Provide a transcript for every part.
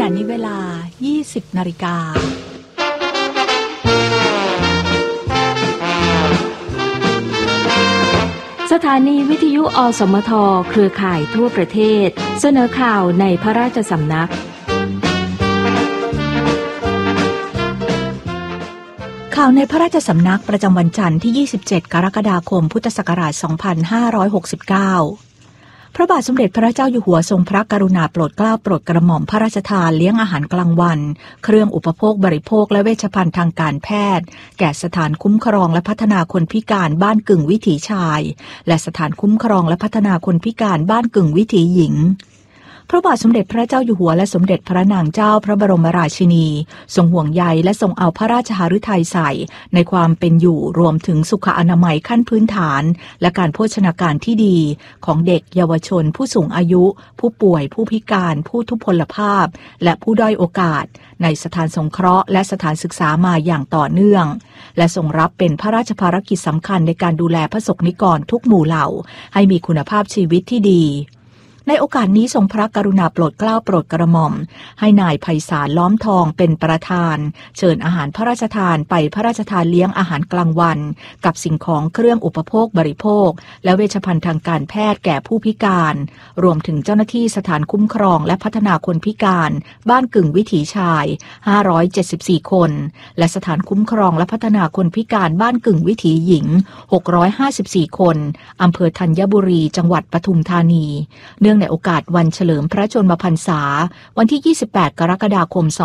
ณะนี้เวลา 20 นาฬิกาสถานีวิทยุอสมทเครือข่ายทั่วประเทศเสนอข่าวในพระราชสำนักข่าวในพระราชสำนักประจำวันจันทร์ที่ 27 กรกฎาคม พุทธศักราช 2569 พระบาทสมเด็จพระเจ้าอยู่หัวทรงพระกรุณาโปรดเกล้าโปรดกระหม่อมพระราชทานเลี้ยงอาหารกลางวันเครื่องอุปโภคบริโภคและเวชภัณฑ์ทางการแพทย์แก่สถานคุ้มครองและพัฒนาคนพิการบ้านกึ่งวิถีชายและสถานคุ้มครองและพัฒนาคนพิการบ้านกึ่งวิถีหญิงพระบาทสมเด็จพระเจ้าอยู่หัวและสมเด็จพระนางเจ้าพระบรมราชินีทรงห่วงใยและทรงเอาพระราชหฤทัยใส่ในความเป็นอยู่รวมถึงสุขอนามัยขั้นพื้นฐานและการโภชนาการที่ดีของเด็กเยาวชนผู้สูงอายุผู้ป่วยผู้พิการผู้ทุพพลภาพและผู้ด้อยโอกาสในสถานสงเคราะห์และสถานศึกษามาอย่างต่อเนื่องและทรงรับเป็นพระราชภารกิจสำคัญในการดูแลพระสงฆ์นิกรทุกหมู่เหล่าให้มีคุณภาพชีวิตที่ดีในโอกาสนี้ทรงพระกรุณาโปรดเกล้าโปรดกระหม่อมให้นายไพศาลล้อมทองเป็นประธานเชิญอาหารพระราชทานไปพระราชทานเลี้ยงอาหารกลางวันกับสิ่งของเครื่องอุปโภคบริโภคและเวชภัณฑ์ทางการแพทย์แก่ผู้พิการรวมถึงเจ้าหน้าที่สถานคุ้มครองและพัฒนาคนพิการบ้านกึ่งวิถีชาย574คนและสถานคุ้มครองและพัฒนาคนพิการบ้านกึ่งวิถีหญิง654คนอำเภอธัญบุรีจังหวัดปทุมธานีเนื่องในโอกาสวันเฉลิมพระชนมพรรษาวันที่ 28 กรกฎาคม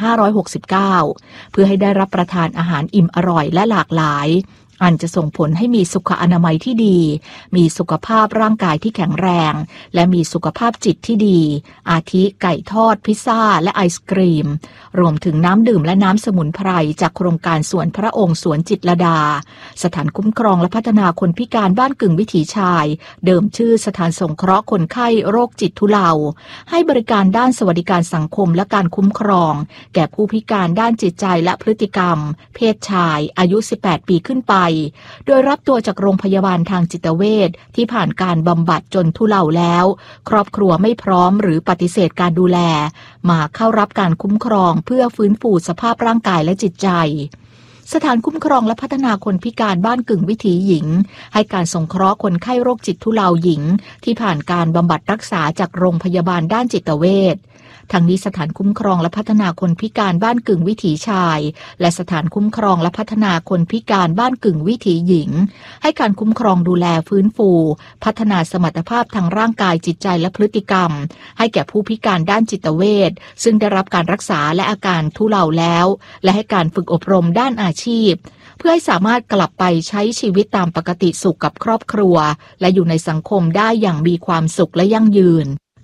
2569 เพื่อให้ได้รับประทานอาหารอิ่มอร่อยและหลากหลายอันจะส่งผลให้มีสุขอนามัยที่ดีมีสุขภาพร่างกายที่แข็งแรงและมีสุขภาพจิตที่ดีอาทิไก่ทอดพิซซ่าและไอศกรีมรวมถึงน้ำดื่มและน้ำสมุนไพรจากโครงการสวนพระองค์สวนจิตรลดาสถานคุ้มครองและพัฒนาคนพิการบ้านกึ่งวิถีชายเดิมชื่อสถานสงเคราะห์คนไข้โรคจิตทุเลาให้บริการด้านสวัสดิการสังคมและการคุ้มครองแก่ผู้พิการด้านจิตใจและพฤติกรรมเพศชายอายุ 18 ปีขึ้นไปโดยรับตัวจากโรงพยาบาลทางจิตเวชที่ผ่านการบำบัดจนทุเลาแล้วครอบครัวไม่พร้อมหรือปฏิเสธการดูแลมาเข้ารับการคุ้มครองเพื่อฟื้นฟูสภาพร่างกายและจิตใจสถานคุ้มครองและพัฒนาคนพิการบ้านกึ่งวิถีหญิงให้การสงเคราะห์คนไข้โรคจิตทุเลาหญิงที่ผ่านการบำบัดรักษาจากโรงพยาบาลด้านจิตเวชทั้งนี้สถานคุ้มครองและพัฒนาคนพิการบ้านกึ่งวิถีชายและสถานคุ้มครองและพัฒนาคนพิการบ้านกึ่งวิถีหญิงให้การคุ้มครองดูแลฟื้นฟูพัฒนาสมรรถภาพทางร่างกายจิตใจและพฤติกรรมให้แก่ผู้พิการด้านจิตเวชซึ่งได้รับการรักษาและอาการทุเลาแล้วและให้การฝึกอบรมด้านอาชีพเพื่อให้สามารถกลับไปใช้ชีวิตตามปกติสุขกับครอบครัวและอยู่ในสังคมได้อย่างมีความสุขและยั่งยืน